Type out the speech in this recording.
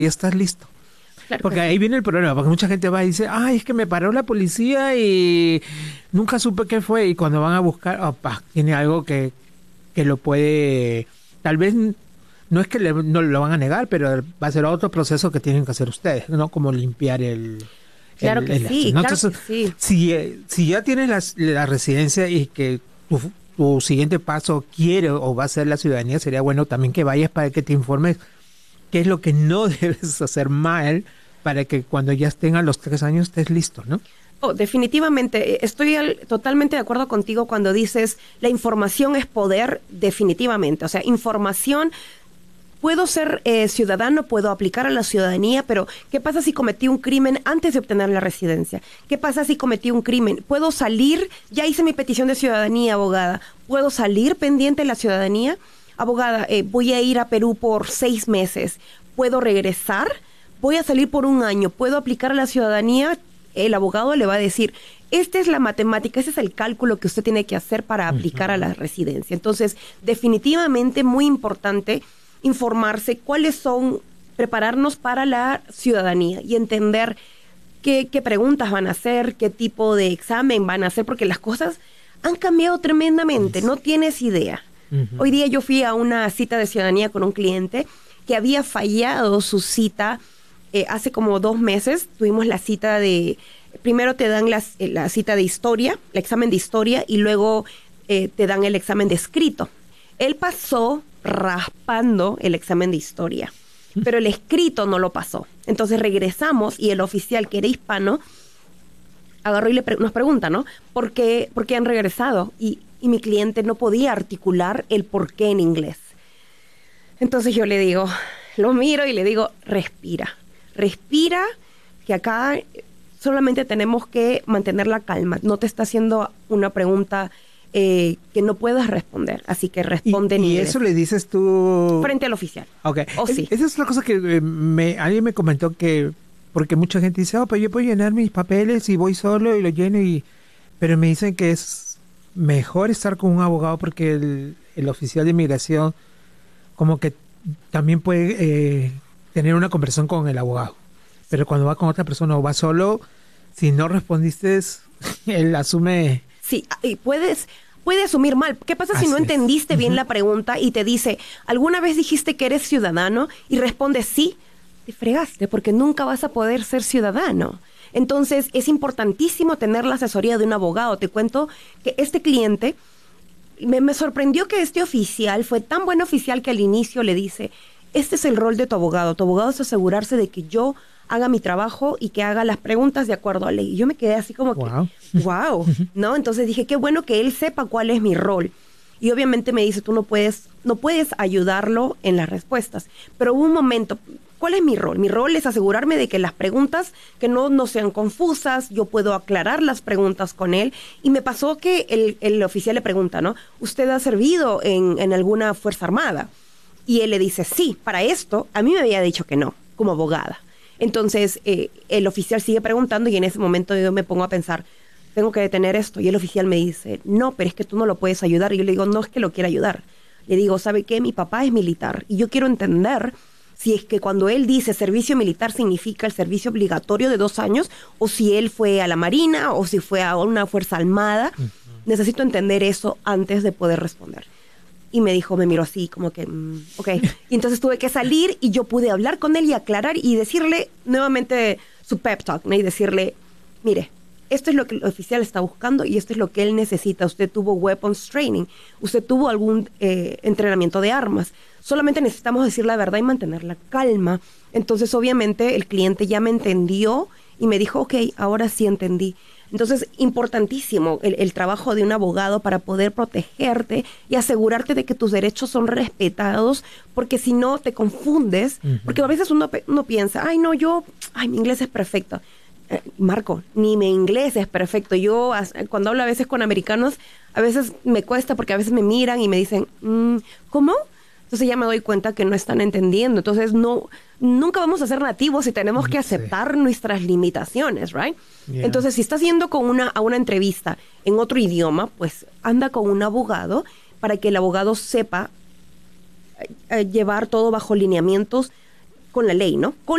y estás listo. Claro Porque que ahí sí. viene el problema, porque mucha gente va y dice, ay, es que me paró la policía y nunca supe qué fue. Y cuando van a buscar, opa, tiene algo que lo puede, tal vez no es que no lo van a negar, pero va a ser otro proceso que tienen que hacer ustedes, ¿no? Como limpiar Claro que sí, ¿no? claro Entonces, que sí. si ya tienes la residencia y que tu siguiente paso quiere o va a ser la ciudadanía, sería bueno también que vayas para que te informes qué es lo que no debes hacer mal para que cuando ya tengan los 3 años estés listo, ¿no? Oh, definitivamente, estoy totalmente de acuerdo contigo cuando dices la información es poder, definitivamente. O sea, información, puedo ser ciudadano, puedo aplicar a la ciudadanía, pero ¿qué pasa si cometí un crimen antes de obtener la residencia? ¿Qué pasa si cometí un crimen? ¿Puedo salir? Ya hice mi petición de ciudadanía, abogada. ¿Puedo salir pendiente de la ciudadanía? Abogada, voy a ir a Perú por 6 meses. ¿Puedo regresar? Voy a salir por 1 año. ¿Puedo aplicar a la ciudadanía? El abogado le va a decir, esta es la matemática, ese es el cálculo que usted tiene que hacer para aplicar a la residencia. Entonces, definitivamente muy importante informarse cuáles son, prepararnos para la ciudadanía y entender qué preguntas van a hacer, qué tipo de examen van a hacer, porque las cosas han cambiado tremendamente, no tienes idea. Hoy día yo fui a una cita de ciudadanía con un cliente que había fallado su cita hace como 2 meses. Tuvimos la cita primero te dan la cita de historia, el examen de historia, y luego te dan el examen de escrito. Él pasó raspando el examen de historia, pero el escrito no lo pasó. Entonces regresamos y el oficial, que era hispano, agarró y nos pregunta, ¿no? ¿Por qué han regresado? Y mi cliente no podía articular el por qué en inglés. Entonces yo le digo, lo miro y le digo, respira, que acá solamente tenemos que mantener la calma. No te está haciendo una pregunta que no puedas responder, así que responde en y inglés. eso le dices tú Frente al oficial. Okay. O sí. Esa es otra cosa que alguien me comentó que, porque mucha gente dice, pues yo puedo llenar mis papeles y voy solo y lo lleno, pero me dicen que es mejor estar con un abogado porque el oficial de inmigración como que también puede tener una conversación con el abogado. Pero cuando va con otra persona o va solo, si no respondiste, él asume... Sí, y puede asumir mal. ¿Qué pasa si no entendiste bien la pregunta y te dice, ¿alguna vez dijiste que eres ciudadano? Y respondes sí, te fregaste porque nunca vas a poder ser ciudadano. Entonces es importantísimo tener la asesoría de un abogado. Te cuento que este cliente, me sorprendió que este oficial fue tan buen oficial que al inicio le dice, este es el rol de tu abogado. Tu abogado es asegurarse de que yo haga mi trabajo y que haga las preguntas de acuerdo a ley. Y yo me quedé así como que, wow, ¿no? Entonces dije, qué bueno que él sepa cuál es mi rol. Y obviamente me dice, tú no puedes ayudarlo en las respuestas. Pero hubo un momento, ¿cuál es mi rol? Mi rol es asegurarme de que las preguntas que no sean confusas, yo puedo aclarar las preguntas con él. Y me pasó que el oficial le pregunta, ¿no? ¿Usted ha servido en alguna fuerza armada? Y él le dice, sí, para esto, a mí me había dicho que no, como abogada. Entonces, el oficial sigue preguntando y en ese momento yo me pongo a pensar, tengo que detener esto. Y el oficial me dice, no, pero es que tú no lo puedes ayudar. Y yo le digo, no es que lo quiera ayudar. Le digo, ¿sabe qué? Mi papá es militar y yo quiero entender si es que cuando él dice servicio militar significa el servicio obligatorio de 2 años o si él fue a la Marina o si fue a una fuerza armada. Necesito entender eso antes de poder responder. Y me miró así, como que, ok. Y entonces tuve que salir y yo pude hablar con él y aclarar y decirle nuevamente su pep talk, ¿no? Y decirle, mire, esto es lo que el oficial está buscando y esto es lo que él necesita. Usted tuvo weapons training, usted tuvo algún entrenamiento de armas. Solamente necesitamos decir la verdad y mantener la calma. Entonces, obviamente, el cliente ya me entendió y me dijo, ok, ahora sí entendí. Entonces, importantísimo el trabajo de un abogado para poder protegerte y asegurarte de que tus derechos son respetados, porque si no te confundes, porque a veces uno piensa, mi inglés es perfecto. Marco, ni mi inglés es perfecto. Yo cuando hablo a veces con americanos, a veces me cuesta porque a veces me miran y me dicen, ¿cómo? Entonces ya me doy cuenta que no están entendiendo. Entonces nunca vamos a ser nativos y tenemos que aceptar nuestras limitaciones, right? Yeah. Entonces si estás yendo a una entrevista en otro idioma, pues anda con un abogado para que el abogado sepa llevar todo bajo lineamientos con la ley, ¿no? Con